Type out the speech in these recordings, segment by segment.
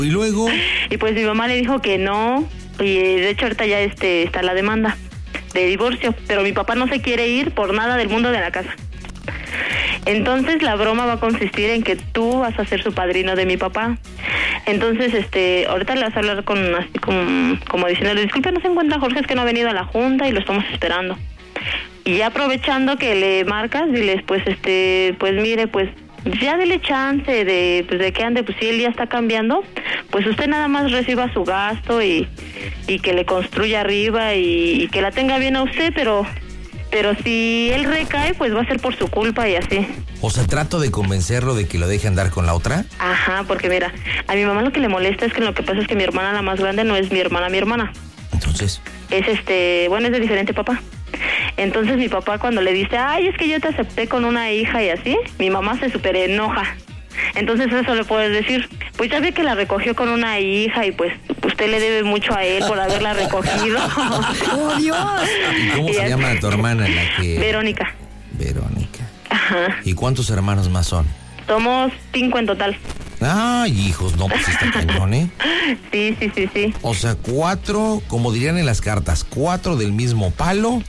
¿Y luego? Y pues mi mamá le dijo que no, y de hecho ahorita ya está la demanda de divorcio, pero mi papá no se quiere ir por nada del mundo de la casa. Entonces la broma va a consistir en que tú vas a ser su padrino de mi papá. Entonces, ahorita le vas a hablar así como diciéndole, disculpe, no se encuentra Jorge, es que no ha venido a la junta y lo estamos esperando. Y ya aprovechando que le marcas, diles, pues mire, pues ya dele chance de que ande, pues si él ya está cambiando, pues usted nada más reciba su gasto y que le construya arriba y que la tenga bien a usted, pero si él recae, pues va a ser por su culpa y así. O sea, trato de convencerlo de que lo deje andar con la otra. Ajá, porque mira, a mi mamá lo que le molesta es que lo que pasa es que mi hermana, la más grande, no es mi hermana. Entonces. Es es de diferente papá. Entonces mi papá cuando le dice, ay, es que yo te acepté con una hija y así, mi mamá se súper enoja. Entonces eso le puedes decir, pues ya ve que la recogió con una hija y pues usted le debe mucho a él por haberla recogido. ¡Oh, Dios! ¿Y cómo se llama tu hermana Verónica. Ajá. ¿Y cuántos hermanos más son? Somos 5 en total. Ay, hijos, no, pues está cañón, ¿eh? Sí. O sea, 4, como dirían en las cartas, 4 del mismo palo.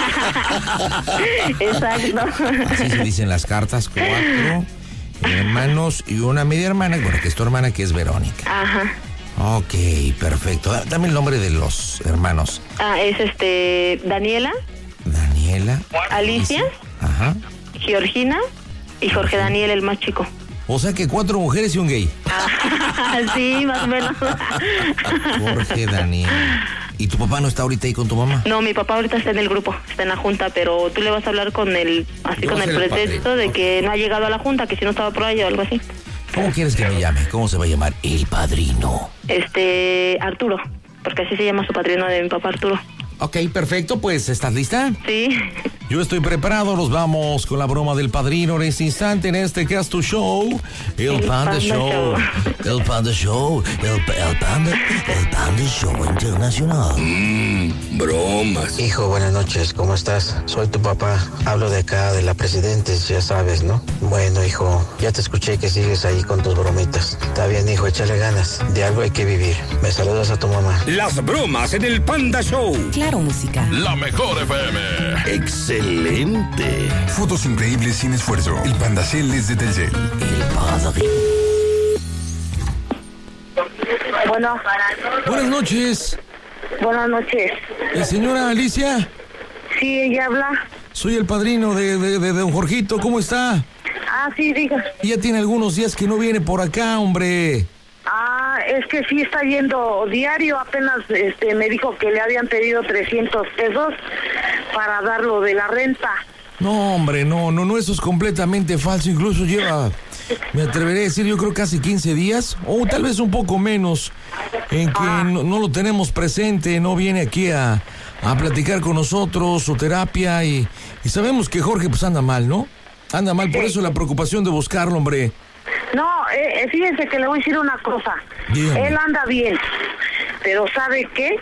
Exacto. Así se dicen las cartas, 4 hermanos y una media hermana, bueno, que es tu hermana, que es Verónica. Ajá. Ok, perfecto. Dame el nombre de los hermanos. Es Daniela. Alicia. Ajá. Georgina y Jorge Daniel, el más chico. O sea que 4 mujeres y un gay. Sí, más o menos. Jorge Daniel. ¿Y tu papá no está ahorita ahí con tu mamá? No, mi papá ahorita está en el grupo, está en la junta, pero tú le vas a hablar con el pretexto de que no ha llegado a la junta, que si no estaba por ahí o algo así. ¿Cómo quieres que me llame? ¿Cómo se va a llamar? El padrino. Arturo, porque así se llama su padrino de mi papá, Arturo. Ok, perfecto, pues, ¿estás lista? Sí. Yo estoy preparado, nos vamos con la broma del padrino en este instante, en este que es tu show, el Panda Show. El Panda Show, el Panda Show Internacional. Bromas. Hijo, buenas noches, ¿cómo estás? Soy tu papá, hablo de acá, de la Presidentes, ya sabes, ¿no? Bueno, hijo, ya te escuché que sigues ahí con tus bromitas. Está bien, hijo, échale ganas, de algo hay que vivir. Me saludas a tu mamá. Las bromas en el Panda Show. Claro, música. La mejor FM. Excelente. Fotos increíbles sin esfuerzo. El Pandacel es de Telcel. El padrino. Bueno. Buenas noches. Buenas noches. Señora Alicia. Sí, ella habla. Soy el padrino de don Jorgito, ¿cómo está? Sí, diga. Ya tiene algunos días que no viene por acá, hombre. Es que sí está yendo diario, apenas me dijo que le habían pedido 300 pesos para darlo de la renta. No, hombre, no, eso es completamente falso, incluso lleva, me atreveré a decir, yo creo casi 15 días, o tal vez un poco menos, en que no lo tenemos presente, no viene aquí a platicar con nosotros, su terapia, y sabemos que Jorge pues anda mal, ¿no? Anda mal, por eso la preocupación de buscarlo, hombre. No, fíjense que le voy a decir una cosa. Dígame. Él anda bien, pero ¿sabe qué?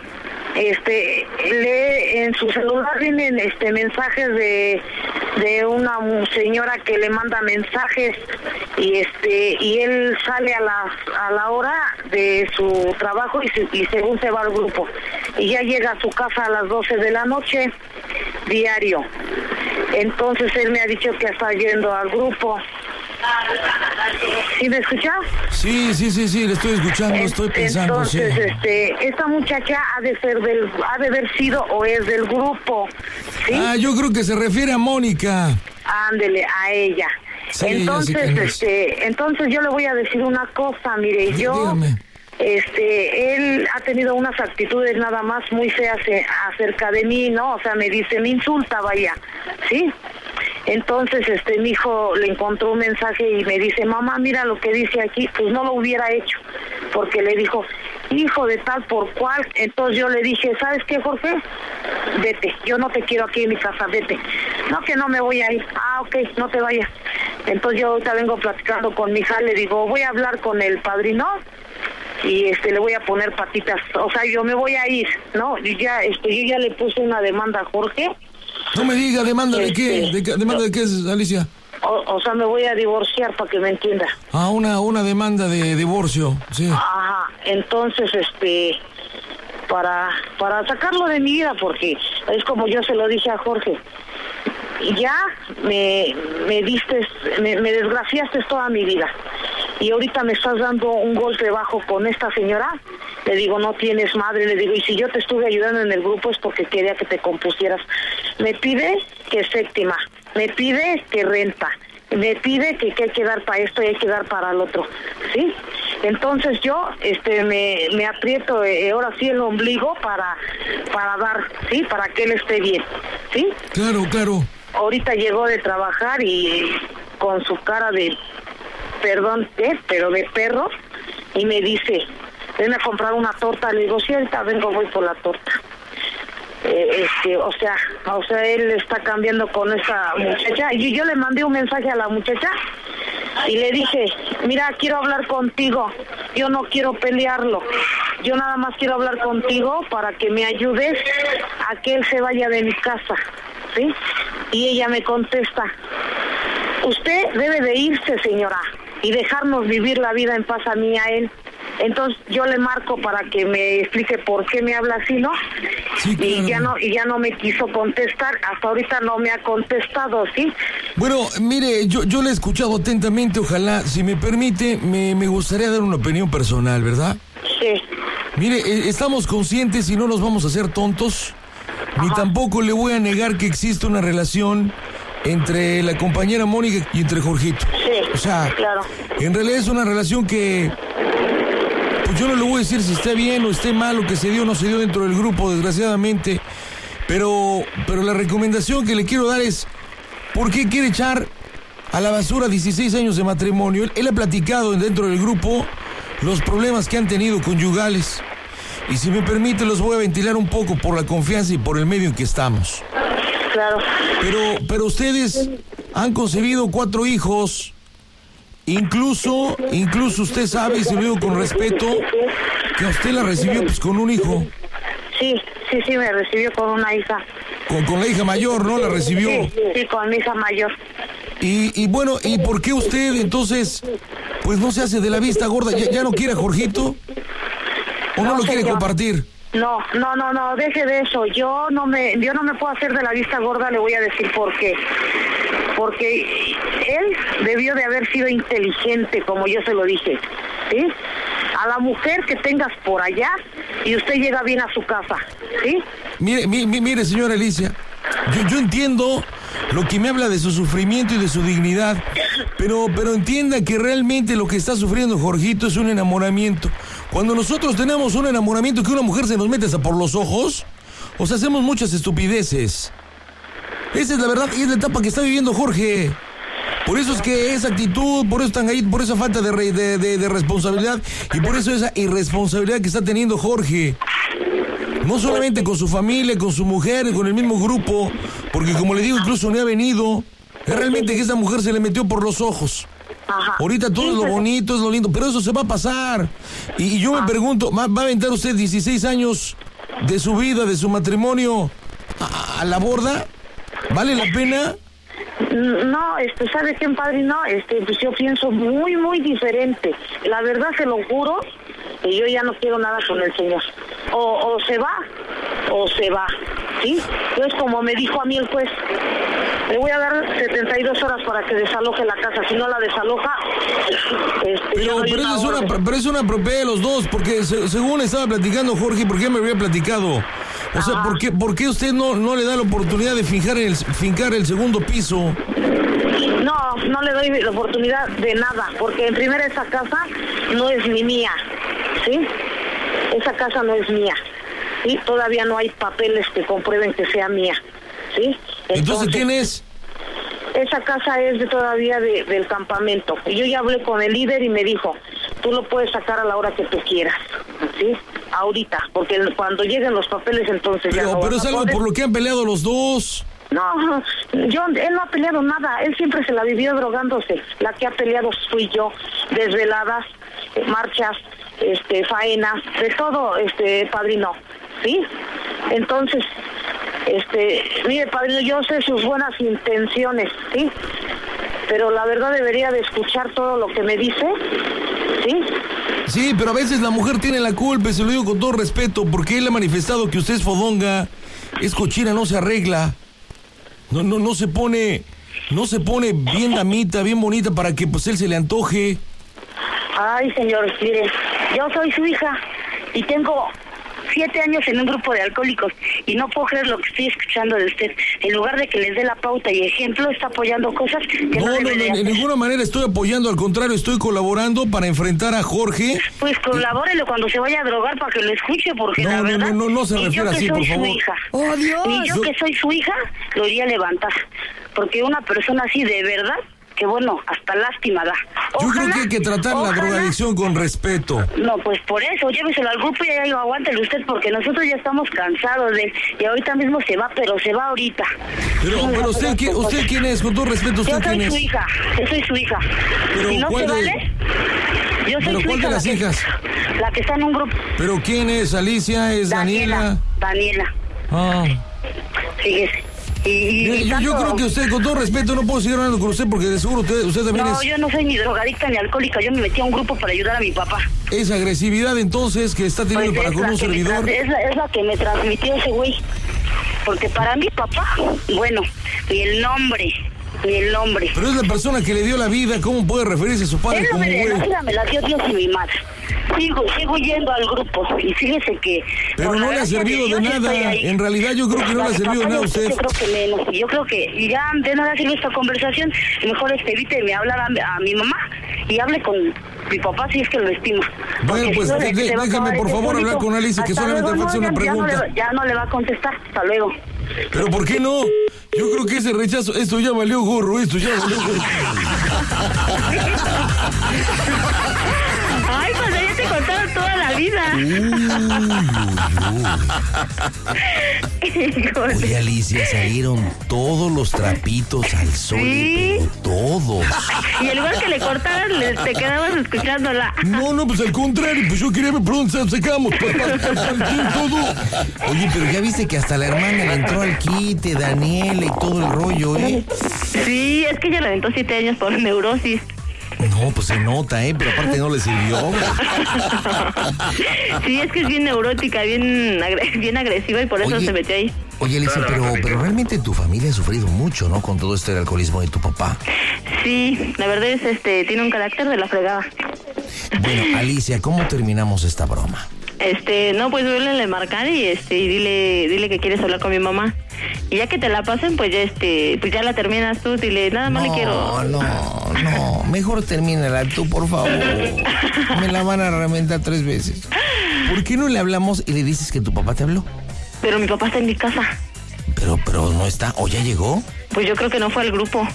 En su celular vienen mensajes de una señora que le manda mensajes y él sale a la hora de su trabajo y según se va al grupo y ya llega a su casa a las 12 de la noche diario. Entonces él me ha dicho que está yendo al grupo. ¿Sí me escucha? Sí, le estoy escuchando, estoy pensando. Entonces, sí. Esta muchacha ha de haber sido o es del grupo, ¿sí? Yo creo que se refiere a Mónica. Ándele, a ella. Sí, entonces yo le voy a decir una cosa, mire, dígame. Él ha tenido unas actitudes nada más muy feas acerca de mí, ¿no? O sea, me insulta, vaya, ¿sí? Entonces, mi hijo le encontró un mensaje y me dice, mamá, mira lo que dice aquí, pues no lo hubiera hecho, porque le dijo, hijo de tal por cual. Entonces yo le dije, ¿sabes qué, Jorge? Vete, yo no te quiero aquí en mi casa, vete. No, que no me voy a ir. Ok, no te vayas. Entonces yo ahorita vengo platicando con mi hija, le digo, voy a hablar con el padrino y le voy a poner patitas, o sea, yo me voy a ir, ¿no? Yo ya le puse una demanda a Jorge. No me diga, ¿demanda de qué? ¿Demanda de qué es, Alicia? O sea, me voy a divorciar, para que me entienda. Ah, una demanda de divorcio, sí. Ajá, entonces, para sacarlo de mi vida, porque es como yo se lo dije a Jorge. Ya me desgraciaste toda mi vida. Y ahorita me estás dando un golpe bajo con esta señora. Le digo, no tienes madre. Le digo, y si yo te estuve ayudando en el grupo es porque quería que te compusieras. Me pide que séptima, me pide que renta, me pide que hay que dar para esto y hay que dar para el otro, ¿sí? Entonces yo me aprieto ahora sí el ombligo para dar, ¿sí? Para que él esté bien, ¿sí? Claro. Ahorita llegó de trabajar y con su cara de, perdón, pero de perro, y me dice, ven a comprar una torta. Le digo, sí, ahorita vengo, voy por la torta. O sea, él está cambiando con esa muchacha. Y yo le mandé un mensaje a la muchacha y le dije, mira, quiero hablar contigo, yo no quiero pelearlo, yo nada más quiero hablar contigo para que me ayudes a que él se vaya de mi casa, ¿sí? Y ella me contesta, usted debe de irse, señora, y dejarnos vivir la vida en paz a mí y a él. Entonces yo le marco para que me explique por qué me habla así, ¿no? Sí, claro. Y ya no me quiso contestar, hasta ahorita no me ha contestado, ¿sí? Bueno, mire, yo le he escuchado atentamente, ojalá, si me permite, me gustaría dar una opinión personal, ¿verdad? Sí. Mire, estamos conscientes y no nos vamos a hacer tontos, ni tampoco le voy a negar que existe una relación entre la compañera Mónica y entre Jorgito. Sí, o sea, claro. En realidad es una relación que, pues yo no le voy a decir si está bien o esté mal o que se dio o no se dio dentro del grupo, desgraciadamente, pero la recomendación que le quiero dar es, ¿por qué quiere echar a la basura 16 años de matrimonio? Él ha platicado dentro del grupo los problemas que han tenido conyugales, y si me permite los voy a ventilar un poco por la confianza y por el medio en que estamos. Claro. Pero ustedes han concebido 4 hijos, incluso usted sabe, y se lo digo con respeto, que a usted la recibió pues con un hijo. Sí, me recibió con una hija. Con la hija mayor, ¿no? La recibió. Sí, con mi hija mayor. Y bueno, ¿y por qué usted entonces pues no se hace de la vista gorda? ¿Ya no quiere a Jorgito? ¿O no lo quiere compartir? No, deje de eso. Yo no me puedo hacer de la vista gorda, le voy a decir por qué. Porque él debió de haber sido inteligente, como yo se lo dije, ¿sí? A la mujer que tengas por allá y usted llega bien a su casa, ¿sí? Mire, señora Alicia, yo entiendo lo que me habla de su sufrimiento y de su dignidad, pero entienda que realmente lo que está sufriendo Jorgito es un enamoramiento. Cuando nosotros tenemos un enamoramiento que una mujer se nos mete hasta por los ojos, o sea, hacemos muchas estupideces. Esa es la verdad y es la etapa que está viviendo Jorge. Por eso es que esa actitud, por eso están ahí, por esa falta de responsabilidad y por eso esa irresponsabilidad que está teniendo Jorge. No solamente con su familia, con su mujer, con el mismo grupo, porque como le digo, incluso no ha venido. Es realmente que esa mujer se le metió por los ojos. Ajá. Ahorita todo es lo bonito, es lo lindo, pero eso se va a pasar. Y yo me pregunto, ¿va a aventar usted 16 años de su vida, de su matrimonio, a la borda? ¿Vale la pena? No, ¿sabe qué, padrino? Pues yo pienso muy, muy diferente. La verdad, se lo juro, que yo ya no quiero nada con el señor. O se va, ¿sí? Entonces, como me dijo a mí el juez, le voy a dar 72 horas para que desaloje la casa. Si no la desaloja, pero es una propiedad de los dos, porque según estaba platicando Jorge, ¿por qué me había platicado? O sea, ¿por qué usted no le da la oportunidad de fincar el segundo piso? No le doy la oportunidad de nada, porque en primera esa casa no es ni mía, ¿sí? Esa casa no es mía, ¿sí? Todavía no hay papeles que comprueben que sea mía, ¿sí? Entonces ¿tienes? Esa casa es todavía del campamento. Y yo ya hablé con el líder y me dijo, tú lo puedes sacar a la hora que tú quieras, ¿sí? Ahorita, porque cuando lleguen los papeles entonces ya no. Pero es algo por lo que han peleado los dos. No, él no ha peleado nada, él siempre se la vivió drogándose. La que ha peleado fui yo, desveladas, marchas, faenas, de todo, padrino, ¿sí? Entonces, mire, padrino, yo sé sus buenas intenciones, ¿sí? pero la verdad debería de escuchar todo lo que me dice, ¿sí? Sí, pero a veces la mujer tiene la culpa, y se lo digo con todo respeto, porque él ha manifestado que usted es fodonga, es cochina, no se arregla, no se pone bien damita, bien bonita para que pues él se le antoje. Ay, señor, mire, yo soy su hija y tengo 7 años en un grupo de alcohólicos y no puedo creer lo que estoy escuchando de usted. En lugar de que les dé la pauta y ejemplo, está apoyando cosas que no debe de hacer. De ninguna manera estoy apoyando, al contrario, estoy colaborando para enfrentar a Jorge. Pues colabórelo cuando se vaya a drogar para que lo escuche, porque la verdad... No se refiere así, por favor. ¡Oh, Dios! Y yo que soy su hija, lo iría a levantar, porque una persona así de verdad... que bueno, hasta lástima da. Yo creo que hay que tratar la drogadicción con respeto. No, pues por eso, lléveselo al grupo y ya digo, aguántele usted, porque nosotros ya estamos cansados de él. Y ahorita mismo se va, pero se va ahorita. Pero usted quién es, con todo respeto, ¿usted quién es? Yo soy su hija. Pero si no ¿cuál se vale, yo soy su ¿cuál hija, de las hijas? La que está en un grupo. ¿Pero quién es? ¿Alicia? ¿Es Daniela? Daniela. Ah. Fíjese. Yo creo que usted, con todo respeto, no puedo seguir hablando con usted porque de seguro usted también es... No, yo no soy ni drogadicta ni alcohólica, yo me metí a un grupo para ayudar a mi papá. Esa agresividad entonces que está teniendo pues para con un servidor... Es la que me transmitió ese güey, porque para mi papá, bueno, ni el nombre... Pero es la persona que le dio la vida, ¿cómo puede referirse a su padre como güey? Me la dio Dios y mi madre. Sigo yendo al grupo y fíjese que... Pero no le ha servido de nada, en realidad yo creo que no le ha servido de nada a usted. Yo creo que menos, yo creo que ya de nada sirve esta conversación, mejor evite hablar a mi mamá y hable con mi papá si es que lo estima. Bueno, pues déjame por favor hablar con Alicia, que solamente me hace una pregunta. Ya no le va a contestar, hasta luego. ¿Pero por qué no? Yo creo que ese rechazo, esto ya valió gorro. Ay, pues ya te contaron toda la vida. Oye, Alicia, salieron todos los trapitos al sol, ¿sí? Pero todos. Y en lugar que le cortaran, te quedabas escuchándola. No, pues al contrario, pues yo quería ver por dónde sacamos todo. Oye, pero ya viste que hasta la hermana le entró al quite, Daniela y todo el rollo, ¿eh? Sí, es que ella le aventó 7 años por neurosis. No, pues se nota, pero aparte no le sirvió. Sí, es que es bien neurótica, bien agresiva y por eso se metió ahí. Oye, Alicia, pero realmente tu familia ha sufrido mucho, ¿no? Con todo esto del alcoholismo de tu papá. Sí, la verdad es tiene un carácter de la fregada. Bueno, Alicia, ¿cómo terminamos esta broma? No, pues vuélvele a marcar y dile que quieres hablar con mi mamá. Y ya que te la pasen, pues ya pues ya la terminas tú, dile, nada más le quiero. No, mejor termínala tú, por favor. Me la van a reventar 3 veces. ¿Por qué no le hablamos y le dices que tu papá te habló? Pero mi papá está en mi casa. Pero no está, ¿o ya llegó? Pues yo creo que no fue al grupo.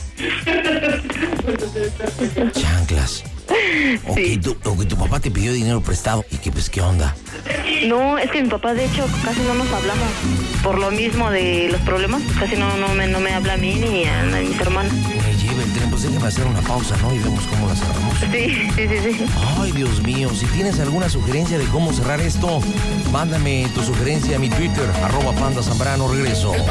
Chanclas. Sí. O que tu papá te pidió dinero prestado y que pues qué onda. No, es que mi papá de hecho casi no nos hablamos. Por lo mismo de los problemas, casi no me habla a mí ni a mis hermanos. Me lleva el tren, pues déjame hacer una pausa, ¿no? Y vemos cómo la cerramos. Sí. Ay, Dios mío, si tienes alguna sugerencia de cómo cerrar esto, mándame tu sugerencia a mi Twitter, @PandaZambrano, regreso.